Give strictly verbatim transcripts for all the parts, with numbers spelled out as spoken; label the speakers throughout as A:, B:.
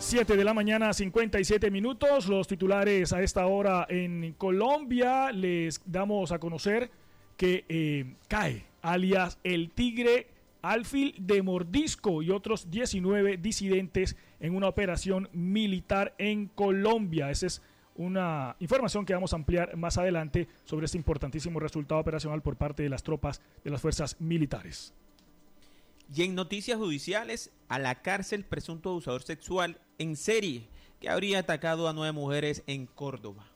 A: siete de la mañana, cincuenta y siete minutos. Los titulares a esta hora en Colombia. Les damos a conocer que eh, cae, alias el Tigre, Alfil de Mordisco y otros diecinueve disidentes en una operación militar en Colombia. Esa es una información que vamos a ampliar más adelante sobre este importantísimo resultado operacional por parte de las tropas de las fuerzas militares.
B: Y en noticias judiciales, a la cárcel presunto abusador sexual en serie que habría atacado a nueve mujeres en Córdoba.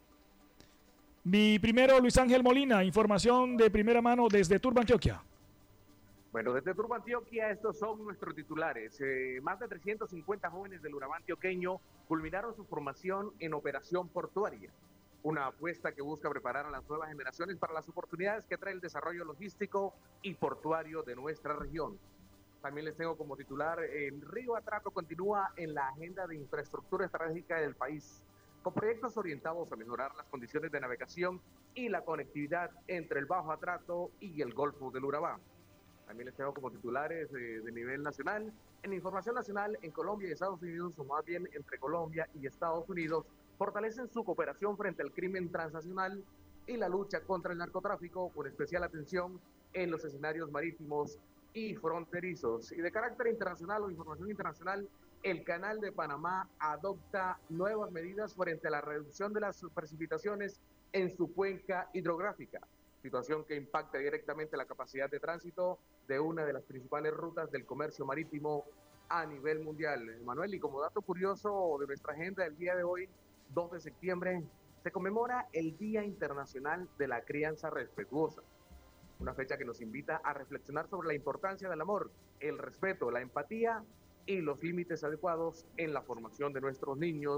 A: Mi primero, Luis Ángel Molina, información de primera mano desde Turba, Antioquia.
C: Bueno, desde Turba, Antioquia, estos son nuestros titulares. Eh, más de trescientos cincuenta jóvenes del Urabá antioqueño culminaron su formación en Operación Portuaria, una apuesta que busca preparar a las nuevas generaciones para las oportunidades que trae el desarrollo logístico y portuario de nuestra región. También les tengo como titular, el Río Atrato continúa en la agenda de infraestructura estratégica del país, con proyectos orientados a mejorar las condiciones de navegación y la conectividad entre el Bajo Atrato y el Golfo del Urabá. También les tengo como titulares de, de nivel nacional. En información nacional, en Colombia y Estados Unidos, o más bien entre Colombia y Estados Unidos, fortalecen su cooperación frente al crimen transnacional y la lucha contra el narcotráfico, con especial atención en los escenarios marítimos y fronterizos. Y de carácter internacional o información internacional, el Canal de Panamá adopta nuevas medidas frente a la reducción de las precipitaciones en su cuenca hidrográfica, situación que impacta directamente la capacidad de tránsito de una de las principales rutas del comercio marítimo a nivel mundial. Manuel, y como dato curioso de nuestra agenda del día de hoy, dos de septiembre, se conmemora el Día Internacional de la Crianza Respetuosa, una fecha que nos invita a reflexionar sobre la importancia del amor, el respeto, la empatía y los límites adecuados en la formación de nuestros niños.